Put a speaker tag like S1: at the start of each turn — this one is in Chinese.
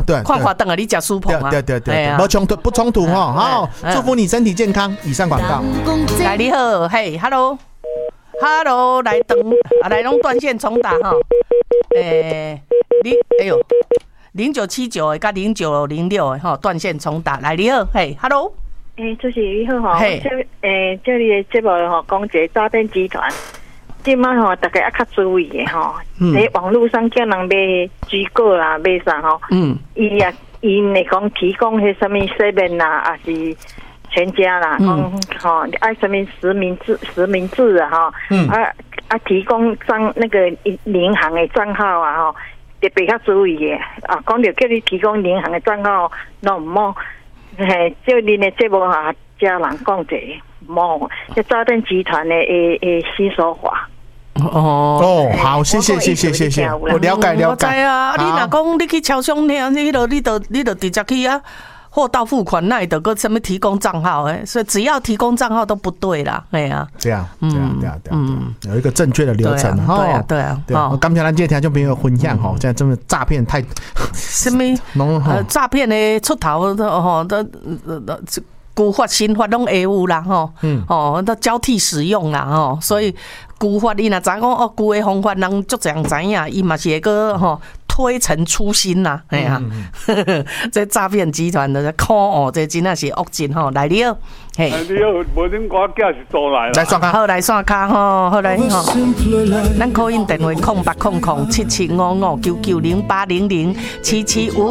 S1: 对，
S2: 看看等下你吃苏鹏啊，
S1: 对，不冲突哈。好，祝福你身体健康。以上广告。
S2: 来你好，嘿 ，Hello，来拢断线重打哈。0979的甲0906的吼，断线重打。来你好，嘿 ，Hello。
S3: 主持人你好吼，这里的节目吼讲一个诈骗集团，即摆吼大家要较注意的吼，在网络上叫人买水果啦，买啥吼，伊来讲提供迄什么7啦，还是全家啦，讲吼爱什么实名制啊吼，提供那个银行的账号啊吼，特别较注意的啊，讲着叫你提供银行的账号，那唔好。照恁的节目哈，家人讲者，冇，这诈骗集团的新手法。
S1: 好，谢谢，我了解。
S2: 我知啊，你若讲你去超商听，你就直接去啊，货到付款那里得个什么提供账号所以只要提供账号都不对啦，哎呀，
S1: 这样，有一个正确的流程哈，
S2: 对啊。
S1: 我刚才咱这听众朋友分享哈，现在真的诈骗太
S2: 什么诈骗的出头都旧法新法拢会有啦都交替使用啦所以旧法伊若知影讲旧的方法人足侪人知影，伊嘛是会个推陈出新啦，哎呀，这诈骗集团的可恶，这真的是恶尽吼！来你好，嘿，
S4: 你好，无恁我囝是做来啦，
S1: 来刷卡，
S2: 好来刷卡吼，好来吼，咱call in电话080077559908007755。